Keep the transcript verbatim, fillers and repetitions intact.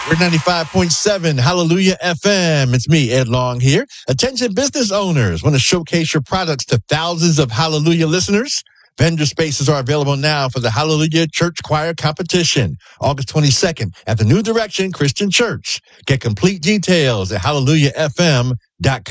We're ninety-five point seven Hallelujah F M. It's me, Ed Long here. Attention business owners. Want to showcase your products to thousands of Hallelujah listeners? Vendor spaces are available now for the Hallelujah Church Choir Competition, August twenty-second at the New Direction Christian Church. Get complete details at hallelujah f m dot com.